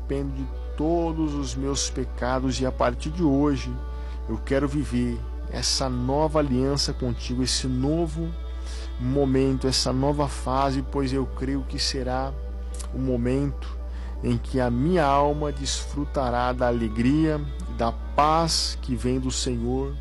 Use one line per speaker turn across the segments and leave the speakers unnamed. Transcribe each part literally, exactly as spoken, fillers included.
arrependo de todos os meus pecados e a partir de hoje eu quero viver essa nova aliança contigo, esse novo momento, essa nova fase, pois eu creio que será o momento em que a minha alma desfrutará da alegria, da paz que vem do Senhor,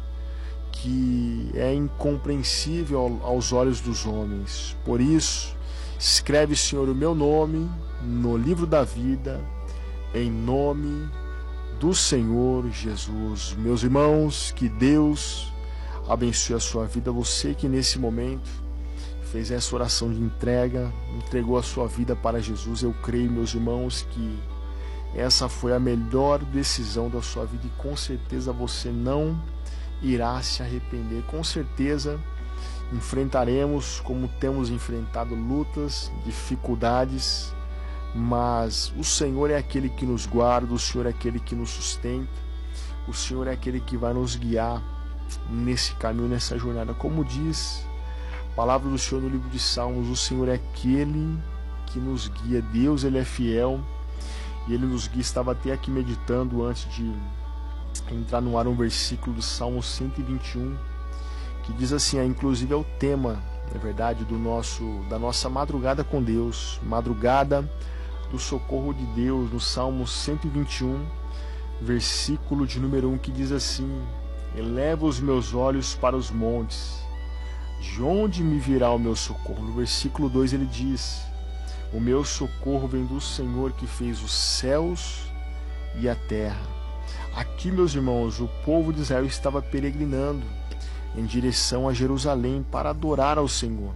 que é incompreensível aos olhos dos homens. Por isso, escreve, Senhor, o meu nome no livro da vida, em nome do Senhor Jesus. Meus irmãos, que Deus abençoe a sua vida. Você que nesse momento fez essa oração de entrega, entregou a sua vida para Jesus, eu creio, meus irmãos, que essa foi a melhor decisão da sua vida e com certeza você não irá se arrepender. Com certeza enfrentaremos, como temos enfrentado, lutas, dificuldades, mas o Senhor é aquele que nos guarda, o Senhor é aquele que nos sustenta, o Senhor é aquele que vai nos guiar nesse caminho, nessa jornada. Como diz a palavra do Senhor no livro de Salmos, o Senhor é aquele que nos guia. Deus, Ele é fiel e Ele nos guia. Estava até aqui meditando antes de entrar no ar um versículo do Salmo cento e vinte e um que diz assim, é, inclusive é o tema, é verdade, do nosso, da nossa madrugada com Deus, madrugada do socorro de Deus, no Salmo cento e vinte e um, versículo de número um, que diz assim: eleva os meus olhos para os montes, de onde me virá o meu socorro? No versículo dois ele diz: o meu socorro vem do Senhor que fez os céus e a terra. Aqui, meus irmãos, o povo de Israel estava peregrinando em direção a Jerusalém para adorar ao Senhor.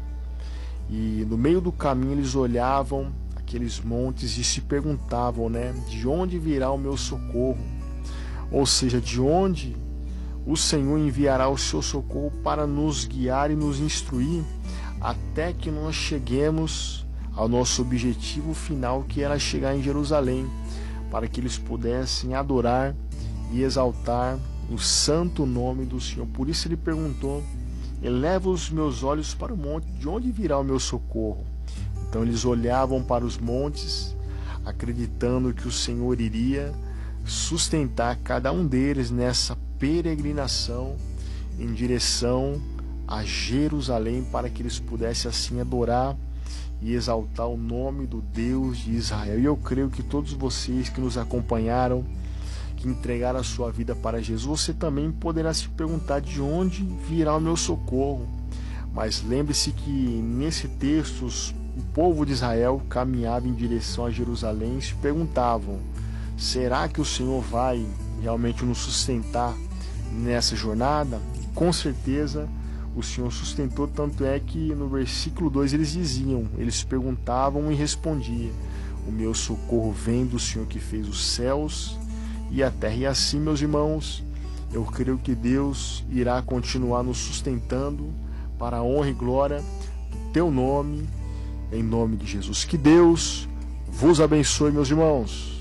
E no meio do caminho eles olhavam aqueles montes e se perguntavam, né, de onde virá o meu socorro? Ou seja, de onde o Senhor enviará o seu socorro para nos guiar e nos instruir até que nós cheguemos ao nosso objetivo final, que era chegar em Jerusalém, para que eles pudessem adorar e exaltar o santo nome do Senhor. Por isso ele perguntou: eleva os meus olhos para o monte, de onde virá o meu socorro? Então eles olhavam para os montes, acreditando que o Senhor iria sustentar cada um deles nessa peregrinação em direção a Jerusalém, para que eles pudessem assim adorar e exaltar o nome do Deus de Israel. E eu creio que todos vocês que nos acompanharam, que entregaram a sua vida para Jesus, você também poderá se perguntar: de onde virá o meu socorro? Mas lembre-se que nesse texto o povo de Israel caminhava em direção a Jerusalém e se perguntavam: será que o Senhor vai realmente nos sustentar nessa jornada? E com certeza o Senhor sustentou, tanto é que no versículo dois eles diziam, eles perguntavam e respondiam: o meu socorro vem do Senhor que fez os céus e a terra. E assim, meus irmãos, eu creio que Deus irá continuar nos sustentando para a honra e glória do teu nome, em nome de Jesus. Que Deus vos abençoe, meus irmãos.